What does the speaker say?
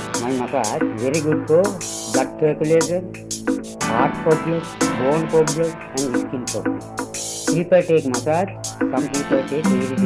My massage very good for blood circulation, heart problems, bone problems, and skin problems. People take massage. Some people take very